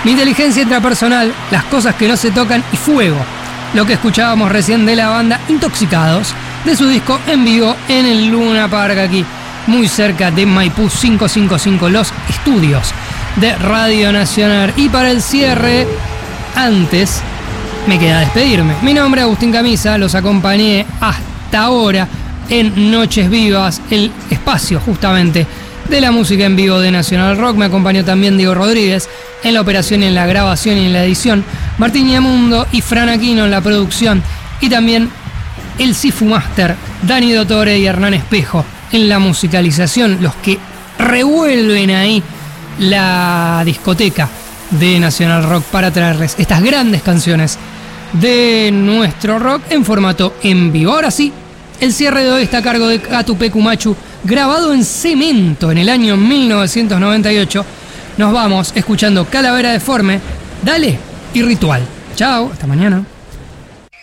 Mi inteligencia intrapersonal, las cosas que no se tocan y fuego. Lo que escuchábamos recién de la banda Intoxicados, de su disco en vivo en el Luna Park, aquí muy cerca de Maipú 555, los estudios de Radio Nacional. Y para el cierre, antes me queda despedirme. Mi nombre es Agustín Camisa, los acompañé hasta ahora en Noches Vivas, el espacio justamente de la música en vivo de Nacional Rock. Me acompañó también Diego Rodríguez en la operación y en la grabación y en la edición, Martín Yamundo y Fran Aquino en la producción, y también el Sifu Master, Dani Dottore y Hernán Espejo en la musicalización, los que revuelven ahí la discoteca de Nacional Rock para traerles estas grandes canciones de nuestro rock en formato en vivo. Ahora sí, el cierre de hoy está a cargo de Catupecu Machu, grabado en cemento en el año 1998. Nos vamos escuchando Calavera Deforme, Dale y Ritual. Chao, hasta mañana.